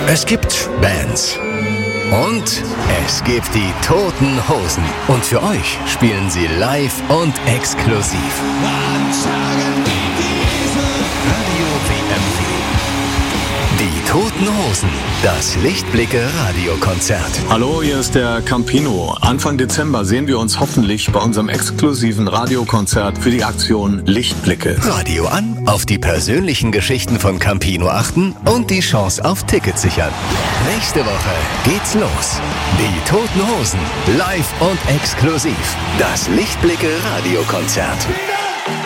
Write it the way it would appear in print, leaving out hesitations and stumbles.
Es gibt Bands. Und es gibt die Toten Hosen. Und für euch spielen sie live und exklusiv. Radio WMW. Die Toten Hosen. Das Lichtblicke-Radiokonzert. Hallo, hier ist der Campino. Anfang Dezember sehen wir uns hoffentlich bei unserem exklusiven Radiokonzert für die Aktion Lichtblicke. Radio an, auf die persönlichen Geschichten von Campino achten und die Chance auf Tickets sichern. Nächste Woche geht's los. Die Toten Hosen, live und exklusiv. Das Lichtblicke-Radiokonzert.